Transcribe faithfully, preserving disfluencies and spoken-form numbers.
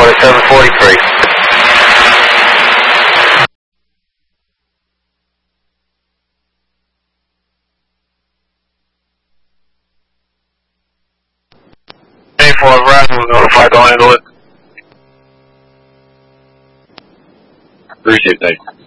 report at seven forty-three. eight four Verizon, notify, go handle it. Appreciate it, thanks.